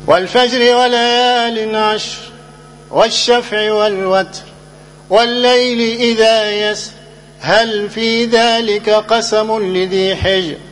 والفجر وليال عشر والشفع والوتر والليل إذا يسر هل في ذلك قسم لذي حجر